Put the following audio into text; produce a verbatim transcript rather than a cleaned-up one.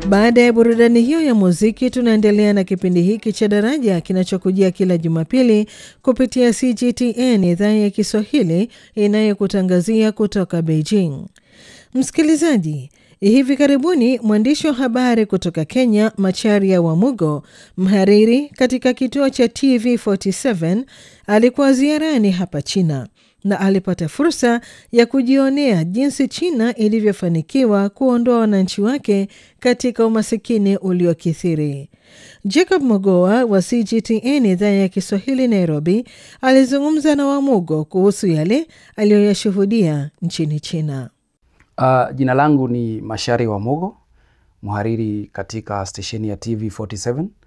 Baada ya burudani hiyo ya muziki, tunaendelea na kipindi hiki cha Daraja kinachokujia kila Jumapili kupitia C G T N idhaa ya Kiswahili inayokutangazia kutoka Beijing. Msikilizaji, hivi karibuni mwandishi wa habari kutoka Kenya, Macharia Wamugo, mhariri katika kituo cha T V arobaini na saba, alikuwa ziarani hapa China na alipata fursa ya kujionea jinsi China ilivyofanikiwa kuondoa wananchi wake katika umasikini uliokithiri. Jacob Mogoa wa C G T N idhaa ya Kiswahili Nairobi alizungumza na Wamugo kuhusu yale aliyoyashuhudia nchini China. Uh, jina langu ni Macharia Wamugo, mhariri katika stesheni ya T V arobaini na saba.